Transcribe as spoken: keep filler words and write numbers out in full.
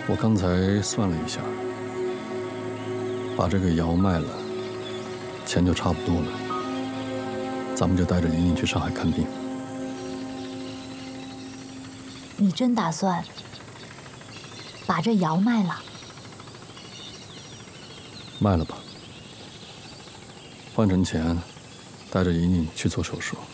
我刚才算了一下，把这个窑卖了，钱就差不多了。咱们就带着莹莹去上海看病。 你真打算把这窑卖了？ 卖了吧，换成钱，带着莹莹去做手术。